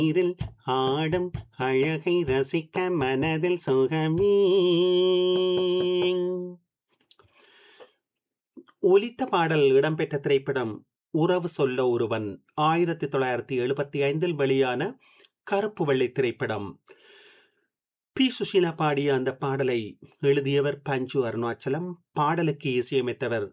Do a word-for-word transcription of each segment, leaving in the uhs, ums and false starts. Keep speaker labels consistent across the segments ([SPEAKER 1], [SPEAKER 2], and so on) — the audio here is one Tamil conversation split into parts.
[SPEAKER 1] நீரில் ஆடும் அழகை ரசிக்க மனதில் சுகமே. ஒலித்த பாடல் இடம்பெற்ற திரைப்படம் உறவு சொல்ல ஒருவன். ஆயிரத்தி தொள்ளாயிரத்தி எழுபத்தி ஐந்தில் வெளியான கருப்பு வெள்ளை திரைப்படம். பி சுஷீலா பாடிய அந்த பாடலை எழுதியவர் பஞ்சு அருணாச்சலம். பாடலுக்கு இசையமைத்தவர்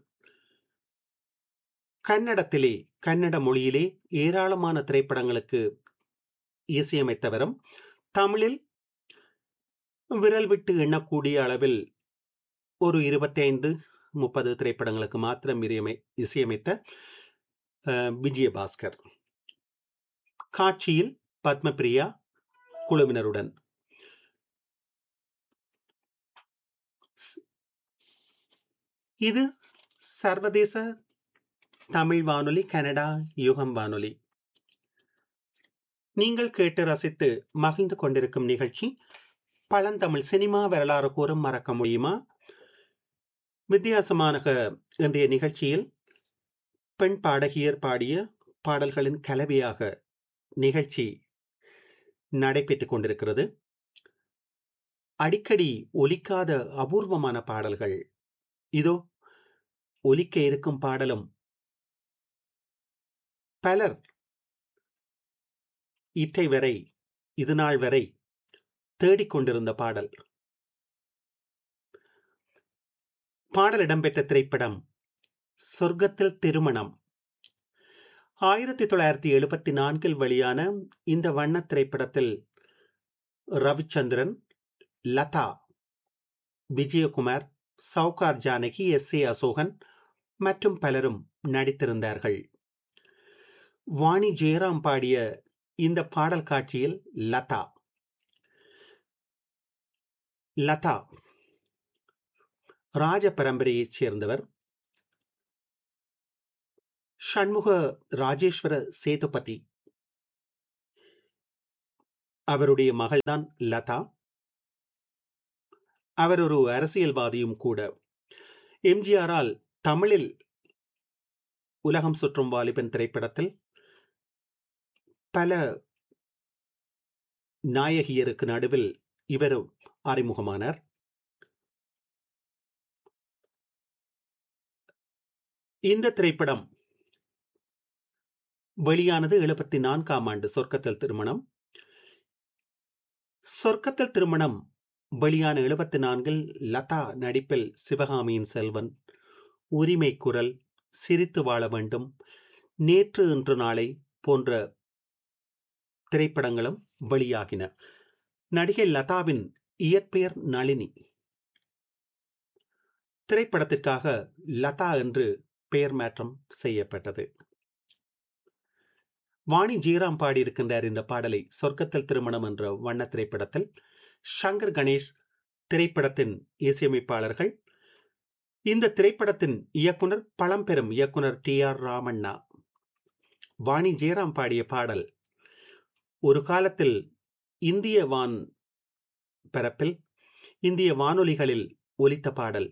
[SPEAKER 1] கன்னடத்திலே கன்னட மொழியிலே ஏராளமான திரைப்படங்களுக்கு இசையமைத்தவரும், தமிழில் விரல் விட்டு எண்ணக்கூடிய அளவில் ஒரு இருபத்தி ஐந்து முப்பது திரைப்படங்களுக்கு மாத்திரம் இசையமைத்த விஜயபாஸ்கர். காட்சியில் பத்மபிரியா குழுவினருடன். இது சர்வதேச தமிழ் வானொலி, கனடா யுகம் வானொலி. நீங்கள் கேட்டு ரசித்து மகிழ்ந்து கொண்டிருக்கும் நிகழ்ச்சி பழந்தமிழ் சினிமா வரலாறு கூறும் மறக்க முடியுமா. வித்தியாசமான இன்றைய நிகழ்ச்சியில் பெண் பாடகியர் பாடிய பாடல்களின் கலவையாக நிகழ்ச்சி நடைபெற்றுக் கொண்டிருக்கிறது. அடிக்கடி ஒலிக்காத அபூர்வமான பாடல்கள். இதோ ஒலிக்க இருக்கும் பாடலும் பலர் இற்றை வரை இது நாள் வரை தேடிக்கொண்டிருந்த பாடல். பாடல் இடம்பெற்ற திரைப்படம் சொர்க்கத்தில் திருமணம். ஆயிரத்தி தொள்ளாயிரத்தி எழுபத்தி நான்கில் வெளியான இந்த வண்ண திரைப்படத்தில் ரவிச்சந்திரன், லதா, விஜயகுமார், சவுகார் ஜானகி, எஸ் ஏ அசோகன் மற்றும் பலரும் நடித்திருந்தார்கள். வாணி ஜெயராம் பாடிய இந்த பாடல் காட்சியில் லதா லதா ராஜ பரம்பரையைச் சேர்ந்தவர். ஷண்முக ராஜேஸ்வர சேதுபதி அவருடைய மகள்தான் லதா. அவர் ஒரு அரசியல்வாதியும் கூட. எம்ஜிஆரால் தமிழில் உலகம் சுற்றும் வாலிபன் திரைப்படத்தில் பல நாயகியருக்கு நடுவில் இவரும் அறிமுகமானார். இந்த திரைப்படம் வெளியானது எழுபத்தி நான்காம் ஆண்டு. சொர்க்கத்தில் திருமணம். சொர்க்கத்தில் திருமணம் வெளியான எழுபத்தி நான்கில் லதா நடிப்பில் சிவகாமியின் செல்வன், உரிமை குரல், சிரித்து வாழ வேண்டும், நேற்று இன்று நாளை போன்ற திரைப்படங்களும் வெளியாகின. நடிகை லதாவின் இயற்பெயர் நளினி. திரைப்படத்திற்காக லதா என்று பெயர் மாற்றம் செய்யப்பட்டது. வாணி ஜெயராம் பாடியிருக்கின்றார் இந்த பாடலை. சொர்க்கத்தில் திருமணம் என்ற வண்ண திரைப்படத்தில் சங்கர் கணேஷ் திரைப்படத்தின் இசையமைப்பாளர்கள். இந்த திரைப்படத்தின் இயக்குனர் பழம்பெரும் இயக்குனர் டி ஆர் ராமண்ணா. வாணி ஜெயராம் பாடிய பாடல் ஒரு காலத்தில் இந்திய வான் பரப்பில் இந்திய வானொலிகளில் ஒலித்த பாடல்.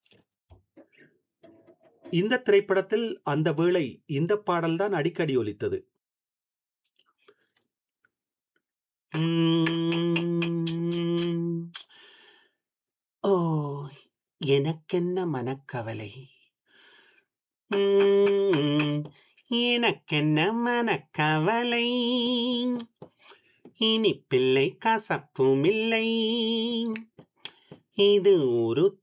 [SPEAKER 1] இந்த திரைப்படத்தில் அந்த வேளை இந்த பாடல்தான் அடிக்கடி ஒலித்தது. ஓ எனக்கென்ன மனக்கவலை, எனக்கென்ன மனக்கவலை, இனி பிள்ளை கசப்பும் இல்லை, இது ஒரு